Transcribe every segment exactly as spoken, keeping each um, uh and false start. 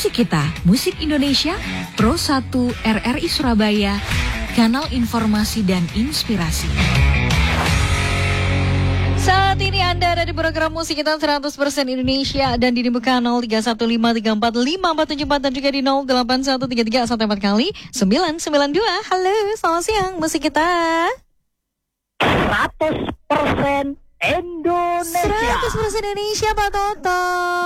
Musik Kita, Musik Indonesia, Pro satu R R I Surabaya, kanal informasi dan inspirasi. Saat ini Anda ada di program Musik Kita seratus persen Indonesia dan di dibuka nol tiga satu lima tiga empat lima empat tujuh empat dan juga di nol delapan satu tiga tiga satu empat kali sembilan sembilan dua. Halo, selamat siang Musik Kita. seratus persen Indonesia. seratus persen Indonesia, Pak Toto.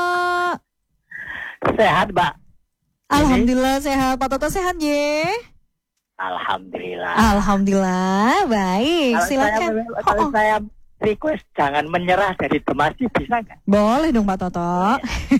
Sehat, Mbak? Alhamdulillah sehat. Pak Toto sehat, ye? Alhamdulillah. Alhamdulillah, baik. Kalau Silakan. Saya, kalau Oh, oh. saya request jangan menyerah dari Demasi, bisa nggak? Boleh dong, Pak Toto.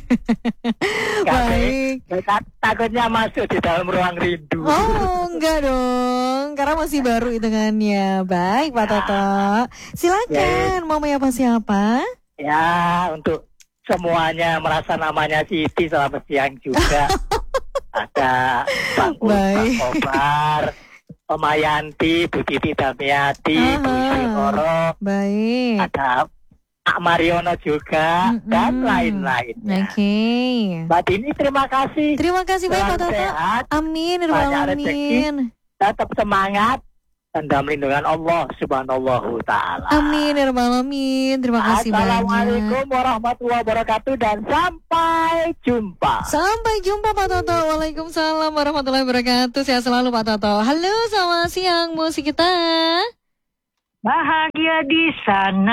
Baik. Saya takutnya masuk di dalam ruang rindu. Oh, enggak dong. Karena masih baru hitungannya. Baik, Pak Toto. Silakan. Mau menyapa siapa? Ya, untuk semuanya merasa namanya Siti, selamat siang juga. Ada Bang Baik. Bang Kobar, Pemayanti, Bu Titi Damiati, Bu Sri Koro, Baik. ada Pak Mariono juga, Mm-mm. dan lain-lainnya. Oke. Mbak Dini, terima kasih. Terima kasih banyak, Pak Selalu Toto. sehat, Amin. banyak Amin. rezeki. tetap semangat, dan dalam lindungan Allah Subhanahu Ta'ala. Amin. Amin. Terima kasih banyak. Assalamualaikum warahmatullahi wabarakatuh, dan sampai jumpa. Sampai jumpa Pak Toto. Waalaikumsalam warahmatullahi wabarakatuh. Sehat selalu Pak Toto. Halo, selamat siang Musik Kita. Bahagia di sana.